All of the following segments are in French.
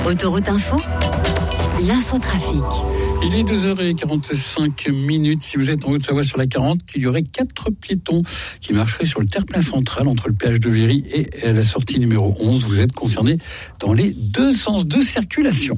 Autoroute Info, l'infotrafic. Il est 2h45. Si vous êtes en Haute-Savoie sur la 40, il y aurait 4 piétons qui marcheraient sur le terre-plein central entre le péage de Véry et la sortie numéro 11. Vous êtes concernés dans les deux sens de circulation.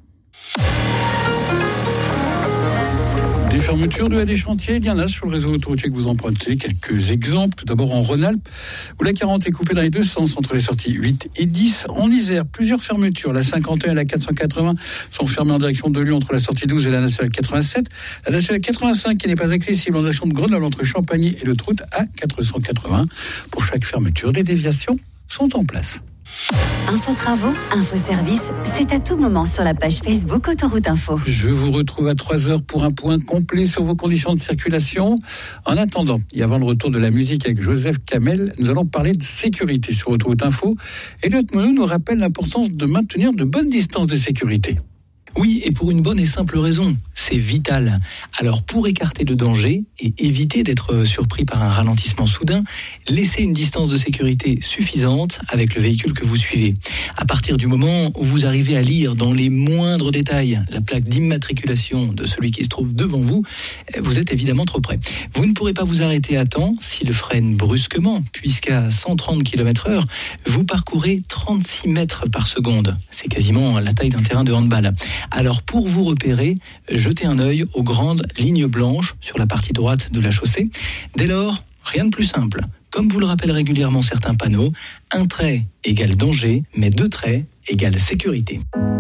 Des fermetures de des chantiers, il y en a sur le réseau autoroutier que vous empruntez. Quelques exemples. Tout d'abord en Rhône-Alpes, où la 40 est coupée dans les deux sens entre les sorties 8 et 10. En Isère, plusieurs fermetures. La 51 et la 480 sont fermées en direction de Lyon entre la sortie 12 et la nationale 87. La nationale 85 qui n'est pas accessible en direction de Grenoble entre Champagny et le Troute à 480. Pour chaque fermeture, des déviations sont en place. Info travaux, info service, c'est à tout moment sur la page Facebook Autoroute Info. Je vous retrouve à 3h pour un point complet sur vos conditions de circulation. En attendant, et avant le retour de la musique avec Joseph Kamel, nous allons parler de sécurité sur Autoroute Info. Elliot Monod nous rappelle l'importance de maintenir de bonnes distances de sécurité. Oui, et pour une bonne et simple raison, c'est vital. Alors pour écarter le danger et éviter d'être surpris par un ralentissement soudain, laissez une distance de sécurité suffisante avec le véhicule que vous suivez. À partir du moment où vous arrivez à lire dans les moindres détails la plaque d'immatriculation de celui qui se trouve devant vous, vous êtes évidemment trop près. Vous ne pourrez pas vous arrêter à temps s'il freine brusquement, puisqu'à 130 km/h, vous parcourez 36 mètres par seconde. C'est quasiment la taille d'un terrain de handball. Alors pour vous repérer, jetez un œil aux grandes lignes blanches sur la partie droite de la chaussée. Dès lors, rien de plus simple. Comme vous le rappellent régulièrement certains panneaux, un trait égale danger, mais 2 traits égale sécurité.